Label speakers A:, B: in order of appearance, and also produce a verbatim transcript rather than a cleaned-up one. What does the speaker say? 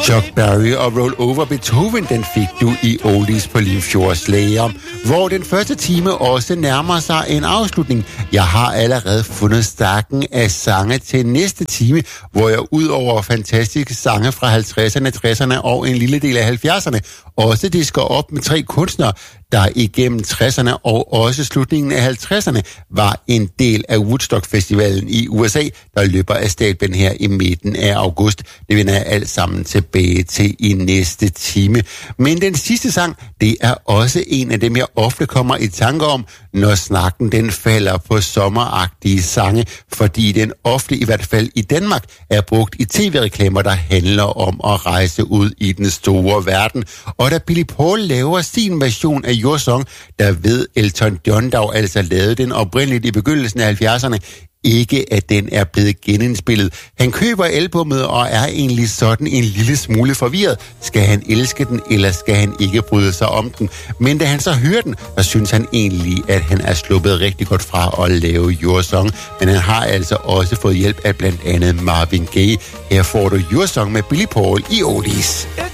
A: Chuck Berry og Roll Over Beethoven, den fik du i Oldies på Limfjords Slager, hvor den første time også nærmer sig en afslutning. Jeg har allerede fundet stakken af sange til næste time, hvor jeg ud over fantastiske sange fra halvtredserne, tresserne og en lille del af halvfjerdserne, også disker op med tre kunstnere, der igennem tresserne og også slutningen af halvtredserne var en del af Woodstock-festivalen i U S A, der løber af stablen her i midten af august. Det vender jeg alt sammen tilbage til i næste time. Men den sidste sang, det er også en af dem, jeg ofte kommer i tanke om, når snakken den falder på sommeragtige sange, fordi den ofte, i hvert fald i Danmark, er brugt i tv-reklamer, der handler om at rejse ud i den store verden. Og da Billy Paul laver sin version af Your Song, der ved Elton John, der altså lavede den oprindeligt i begyndelsen af halvfjerdserne, ikke at den er blevet genindspillet. Han køber albummet og er egentlig sådan en lille smule forvirret. Skal han elske den, eller skal han ikke bryde sig om den? Men da han så hører den, så synes han egentlig, at han er sluppet rigtig godt fra at lave Your Song. Men han har altså også fået hjælp af blandt andet Marvin Gaye. Her får du Your Song med Billy Paul i Oldies.